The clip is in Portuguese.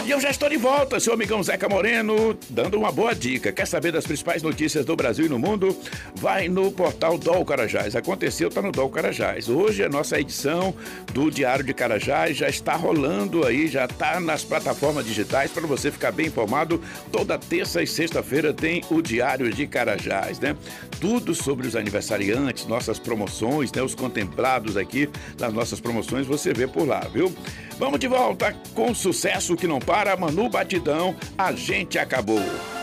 E eu já estou de volta, seu amigão Zeca Moreno, dando uma boa dica. Quer saber das principais notícias do Brasil e no mundo? Vai no portal DOL Carajás. Aconteceu, tá no DOL Carajás. Hoje a nossa edição do Diário de Carajás já está rolando aí, já está nas plataformas digitais para você ficar bem informado. Toda terça e sexta-feira tem o Diário de Carajás, né? Tudo sobre os aniversariantes, nossas promoções, né? Os contemplados aqui das nossas promoções, você vê por lá, viu? Vamos de volta com sucesso que não para, Manu Batidão, A Gente Acabou.